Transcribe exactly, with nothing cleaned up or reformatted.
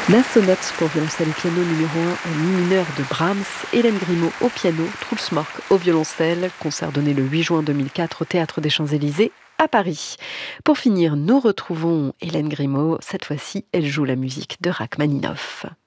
La sonate pour violoncelle et piano numéro un en mi mineur de Brahms, Hélène Grimaud au piano, Truls Mork au violoncelle, concert donné le huit juin deux mille quatre au Théâtre des Champs-Élysées à Paris. Pour finir, nous retrouvons Hélène Grimaud. Cette fois-ci, elle joue la musique de Rachmaninoff.